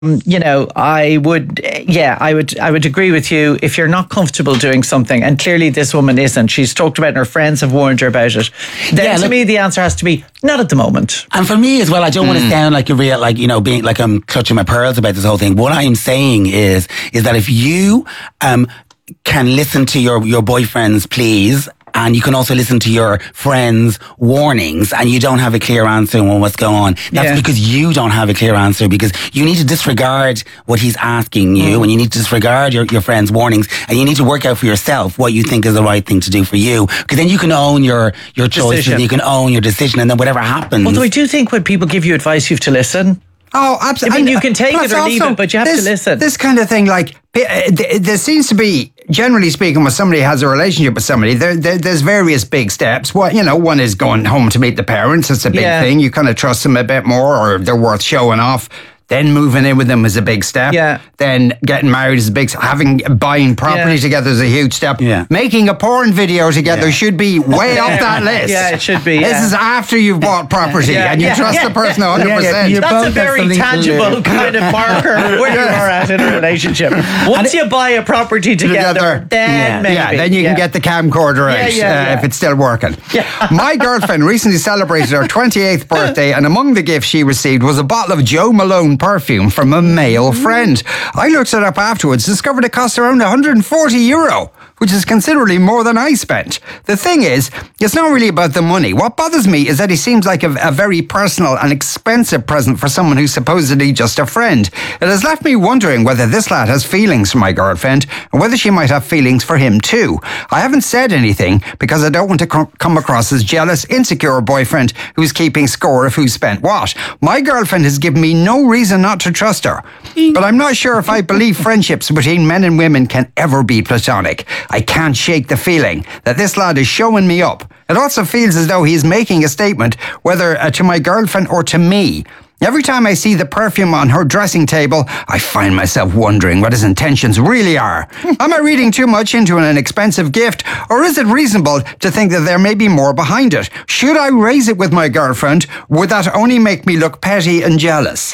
I would agree with you. If you're not comfortable doing something, and clearly this woman isn't, she's talked about it and her friends have warned her about it, then to me the answer has to be not at the moment. And for me as well, I don't want to sound like a real, being like I'm clutching my pearls about this whole thing. What I am saying is that if you can listen to your boyfriend's pleas, and you can also listen to your friends' warnings, and you don't have a clear answer on what's going on. That's because you don't have a clear answer, because you need to disregard what he's asking you, and you need to disregard your friends' warnings, and you need to work out for yourself what you think is the right thing to do for you. Because then you can own your choices, and you can own your decision, and then whatever happens. Although I do think when people give you advice, you have to listen. Oh, absolutely. I mean, you can take it or leave it, but you have to listen. This kind of thing, there seems to be, generally speaking, when somebody has a relationship with somebody, there's various big steps. One is going home to meet the parents. It's a big thing. You kind of trust them a bit more, or they're worth showing off. Then moving in with them is a big step. Yeah. Then getting married is a big step. Buying property together is a huge step. Yeah. Making a porn video together should be way up that list. Yeah, it should be. This is after you've bought property and you trust the person 100%. That's a very tangible kind of marker where you are at in a relationship. Once you buy a property together, then maybe. Yeah, then you can get the camcorder out if it's still working. Yeah. My girlfriend recently celebrated her 28th birthday, and among the gifts she received was a bottle of Joe Malone perfume from a male friend. I looked it up afterwards, discovered it cost around €140, which is considerably more than I spent. The thing is, it's not really about the money. What bothers me is that he seems like a very personal and expensive present for someone who's supposedly just a friend. It has left me wondering whether this lad has feelings for my girlfriend, and whether she might have feelings for him too. I haven't said anything because I don't want to come across as jealous, insecure boyfriend who's keeping score of who spent what. My girlfriend has given me no reason not to trust her, but I'm not sure if I believe friendships between men and women can ever be platonic. I can't shake the feeling that this lad is showing me up. It also feels as though he's making a statement, whether to my girlfriend or to me. Every time I see the perfume on her dressing table, I find myself wondering what his intentions really are. Am I reading too much into an expensive gift, or is it reasonable to think that there may be more behind it? Should I raise it with my girlfriend? Would that only make me look petty and jealous?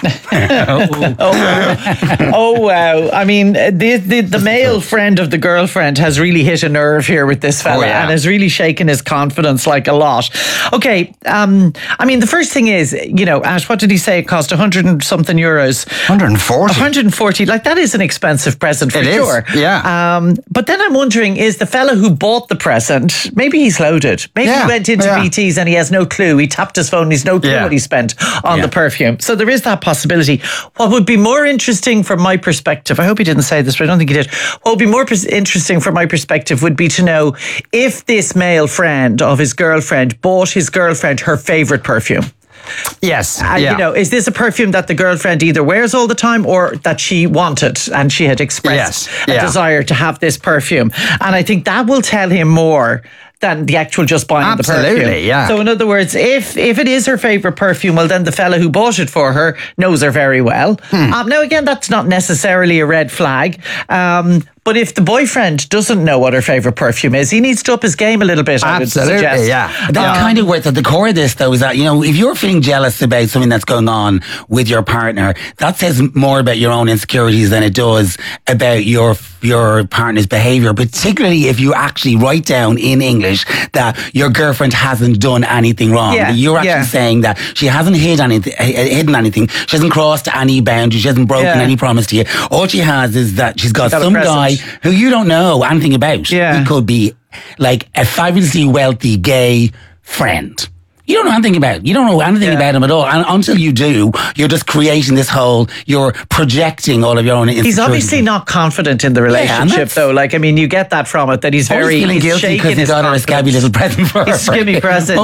Oh, wow. I mean, the male friend of the girlfriend has really hit a nerve here with this fella and has really shaken his confidence like a lot. Okay, I mean, the first thing is, Ash, what did he say? It cost 100 and something euros. 140. 140. Like, that is an expensive present for sure. Yeah. But then I'm wondering, is the fella who bought the present, maybe he's loaded. Maybe he went into BT's and he has no clue. He tapped his phone, he's no clue what he spent on the perfume. So there is that possibility. What would be more interesting from my perspective, I hope he didn't say this, but I don't think he did. What would be more interesting from my perspective would be to know if this male friend of his girlfriend bought his girlfriend her favourite perfume. Yes. Is this a perfume that the girlfriend either wears all the time or that she wanted and she had expressed a desire to have this perfume? And I think that will tell him more than the actual just buying the perfume. Absolutely, yeah. So in other words, if it is her favourite perfume, well then the fella who bought it for her knows her very well. Now again, that's not necessarily a red flag. But if the boyfriend doesn't know what her favourite perfume is, he needs to up his game a little bit, I would suggest. That's kind of what's at the core of this, though, is that, if you're feeling jealous about something that's going on with your partner, that says more about your own insecurities than it does about your partner's behaviour, particularly if you actually write down in English that your girlfriend hasn't done anything wrong. Yeah. You're actually saying that she hasn't hidden anything. She hasn't crossed any boundaries. She hasn't broken any promise to you. All she has is that she's got some guy who you don't know anything about. Yeah. He could be like a fabulously wealthy gay friend. You don't know anything about him. You don't know anything about him at all. And until you do, you're just creating you're projecting all of your own insecurities. He's obviously not confident in the relationship, though. Like, I mean, you get that from it, that he's feeling guilty because he got her a scabby little present for her. His skimmy present,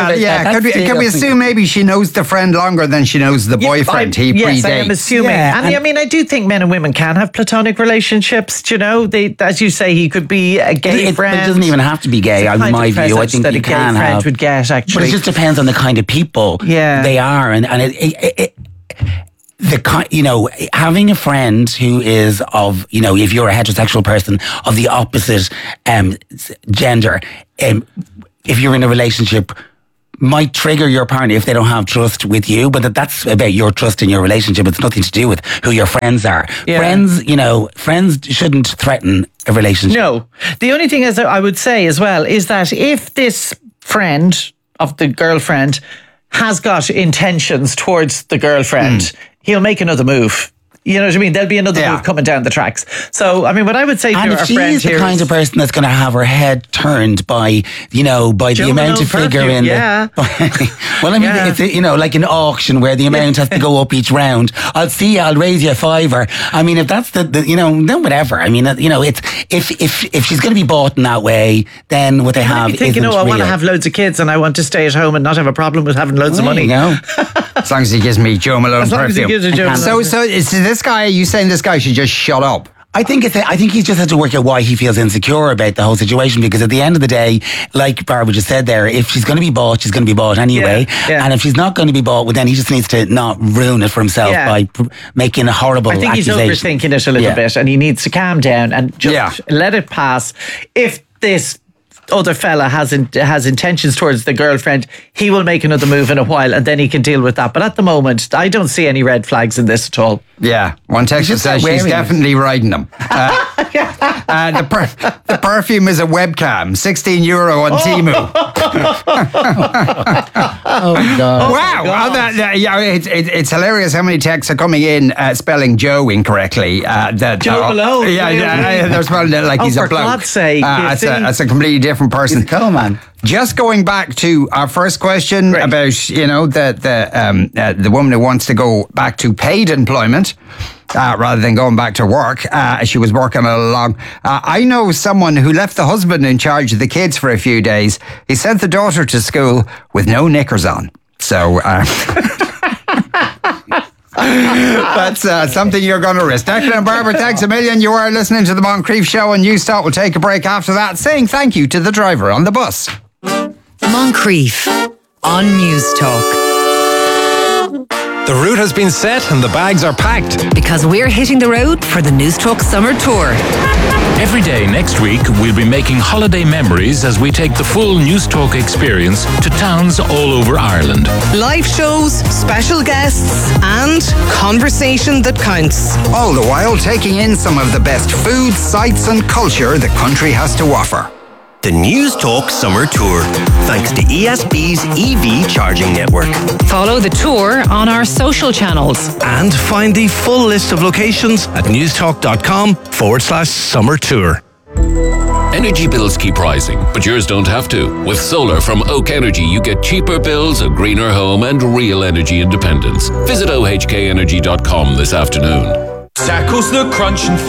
Can we assume maybe she knows the friend longer than she knows the boyfriend? Yes, I am assuming. And I mean, I do think men and women can have platonic relationships, As you say, he could be a gay friend. It doesn't even have to be gay, in my view. I think that you a gay can friend have. would get, actually. But it just depends on the kind of people they are, and having a friend who is of, if you're a heterosexual person of the opposite gender, if you're in a relationship might trigger your partner if they don't have trust with you, but that's about your trust in your relationship. It's nothing to do with who your friends are. Yeah. Friends shouldn't threaten a relationship. No. The only thing I would say as well is that if this friend of the girlfriend has got intentions towards the girlfriend, he'll make another move. You know what I mean? There'll be another move coming down the tracks. So, I mean, what I would say to our friend here is... the kind of person that's going to have her head turned by the amount of figure in well, I mean, it's, like an auction where the amount has to go up each round. I'll raise you a $5. I mean, if that's then whatever. I mean, it's, if she's going to be bought in that way, then what they have is I want to have loads of kids and I want to stay at home and not have a problem with having loads of money. As long as he gives me Jo Malone perfume. So is this guy, are you saying this guy should just shut up? I think he's just had to work out why he feels insecure about the whole situation, because at the end of the day, like Barbara just said there, if she's going to be bought, she's going to be bought anyway. Yeah. And if she's not going to be bought, well, then he just needs to not ruin it for himself by making a horrible accusation. I think he's overthinking it a little bit, and he needs to calm down and just let it pass. If this other fella has intentions towards the girlfriend, he will make another move in a while and then he can deal with that. But at the moment, I don't see any red flags in this at all. Yeah, one texter says she's definitely riding them. The perfume is a webcam, €16 on Temu. Oh God! Wow, it's hilarious how many texts are coming in spelling Joe incorrectly. Jo Malone. They're spelling it like he's a bloke. For God's sake! That's a completely different person. Come on. Just going back to our first question about the woman who wants to go back to paid employment rather than going back to work. She was working along. I know someone who left the husband in charge of the kids for a few days. He sent the daughter to school with no knickers on. So that's something you're going to risk. Declan and Barbara, thanks a million. You are listening to the Moncrief Show on Newstalk. We'll take a break after that, saying thank you to the driver on the bus. Moncrief on Newstalk. The route has been set and the bags are packed. Because we're hitting the road for the Newstalk Summer Tour. Every day next week, we'll be making holiday memories as we take the full Newstalk experience to towns all over Ireland. Live shows, special guests, and conversation that counts. All the while taking in some of the best food, sights and culture the country has to offer. The Newstalk Summer Tour, thanks to ESB's EV charging network. Follow the tour on our social channels. And find the full list of locations at newstalk.com/summer tour. Energy bills keep rising, but yours don't have to. With solar from Oak Energy, you get cheaper bills, a greener home, and real energy independence. Visit ohkenergy.com this afternoon. Tacos the crunch and